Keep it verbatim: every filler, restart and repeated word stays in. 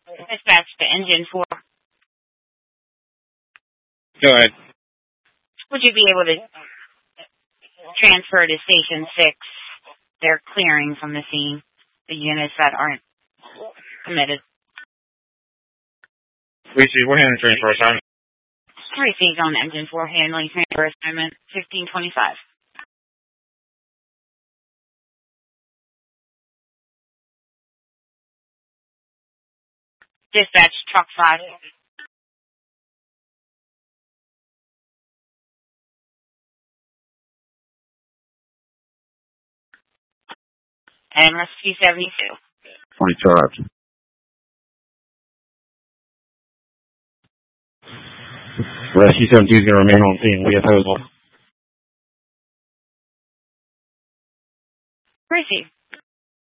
Dispatch to engine four. Go ahead. Would you be able to transfer to station six? They're clearing from the scene the units that aren't committed. Lucy, we're handling transfer assignment. Received on engine four, handling transfer assignment fifteen twenty-five. Dispatch truck five. And rescue seventy-two. twenty charge. Rescue seventy-two is going to remain on scene. We oppose. Received.